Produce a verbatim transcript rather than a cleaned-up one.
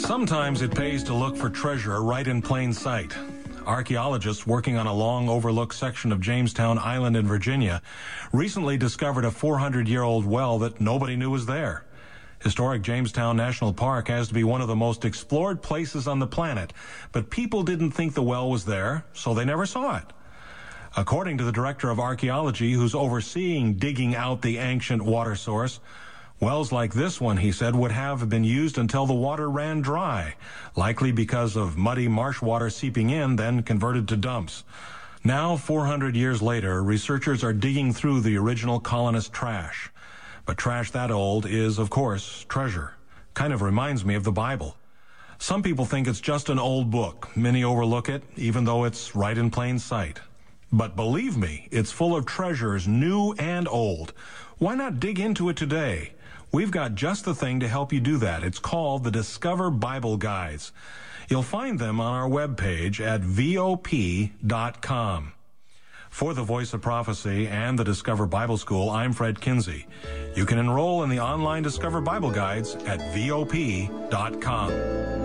Sometimes it pays to look for treasure right in plain sight. Archaeologists working on a long overlooked section of Jamestown Island in Virginia recently discovered a four hundred year old well that nobody knew was there. Historic Jamestown National Park has to be one of the most explored places on the planet, but people didn't think the well was there, so they never saw it. According to the director of archaeology who's overseeing digging out the ancient water source, wells like this one, he said, would have been used until the water ran dry, likely because of muddy marsh water seeping in, then converted to dumps. Now, four hundred years later, researchers are digging through the original colonist trash. But trash that old is, of course, treasure. Kind of reminds me of the Bible. Some people think it's just an old book. Many overlook it, even though it's right in plain sight. But believe me, it's full of treasures, new and old. Why not dig into it today? We've got just the thing to help you do that. It's called the Discover Bible Guides. You'll find them on our webpage at V O P dot com. For the Voice of Prophecy and the Discover Bible School, I'm Fred Kinsey. You can enroll in the online Discover Bible Guides at V O P dot com.